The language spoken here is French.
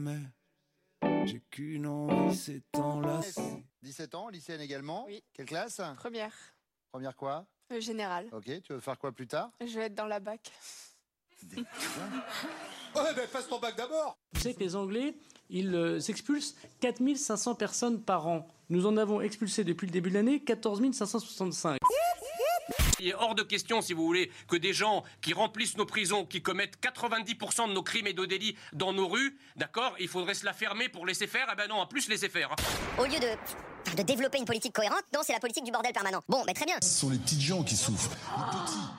Mais j'ai qu'une envie, c'est enlacer. 17 ans, lycéenne également. Oui. Quelle classe? Première. Première quoi? Générale. Ok, tu veux faire quoi plus tard? Je vais être dans la bac. Ouais, ben passe ton bac d'abord. Vous savez que les Anglais, ils expulsent 4500 personnes par an. Nous en avons expulsé depuis le début de l'année 14 565. Il est hors de question, si vous voulez, que des gens qui remplissent nos prisons, qui commettent 90% de nos crimes et de délits dans nos rues, d'accord, il faudrait se la fermer pour laisser faire. Eh ben non, en plus laisser faire. Au lieu de développer une politique cohérente, non, c'est la politique du bordel permanent. Bon, mais très bien. Ce sont les petites gens qui souffrent. Les petits.